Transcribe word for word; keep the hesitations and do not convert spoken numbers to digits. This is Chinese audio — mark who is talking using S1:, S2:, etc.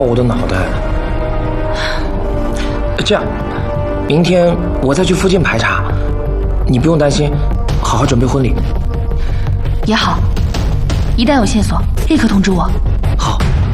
S1: 我的脑袋。这样，明天我再去附近排查，你不用担心，好好准备婚礼。
S2: 也好，一旦有线索，立刻通知我。